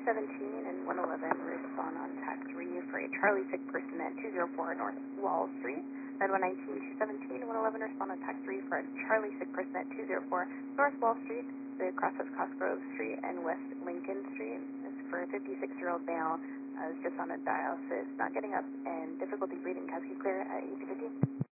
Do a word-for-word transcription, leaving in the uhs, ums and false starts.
seventeen and one eleven respond on T A C three for a Charlie sick person at two oh four North Wall Street. Med one nineteen, two seventeen, one eleven respond on T A C three for a Charlie sick person at two oh four North Wall Street. The crosses Cosgrove Street and West Lincoln Street. It's for a fifty-six-year-old male. Uh, is just on a dialysis, not getting up, and difficulty breathing. Can I keep clear at eighteen fifty?